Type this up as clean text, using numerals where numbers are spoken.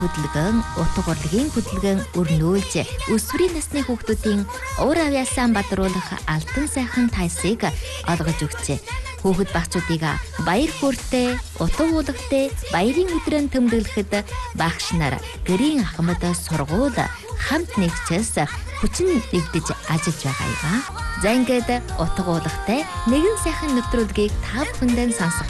хөдөлгөөн, утга урлагийн хөдөлгөөн өрнүүлж өсвөрийн насны хүүхдүүдийн ур авьяасаа бадруулах алтан сайхан тайсыг олгож өгчээ. Хүүхэд багцуудыг баяр хөөртэй, утга уулагтай баярын өдрөнд тэмдэглэхэд багш нар гэрийн ахмад сургууль хамт нэгчээс хүчин нэгдэж ажиллаж байгаа юм. За ингээд утга уулагтай нэгэн сайхан нэвтрүүлгийг та бүхэндээ сонсох